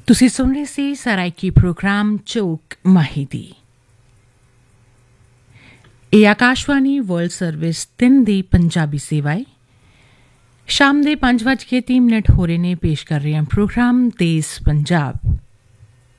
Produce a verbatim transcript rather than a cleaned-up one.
ਤੁਸੀਂ ਸੁਣ ਰਹੇ ਸੀ ਸਰਾਇਕੀ ਪ੍ਰੋਗਰਾਮ ਚੌਕ ਮਾਹੀ ਦੀ। ਇਹ ਆਕਾਸ਼ਵਾਣੀ ਵਰਲਡ ਸਰਵਿਸ ਤਿੰਨ ਦੀ ਪੰਜਾਬੀ ਸੇਵਾ ਹੈ। ਸ਼ਾਮ ਦੇ ਪੰਜ ਵੱਜ ਕੇ ਤੀਹ ਮਿੰਟ ਹੋ ਰਹੇ ਨੇ। ਪੇਸ਼ ਕਰ ਰਹੇ ਹਾਂ ਪ੍ਰੋਗਰਾਮ ਦੇਸ ਪੰਜਾਬ।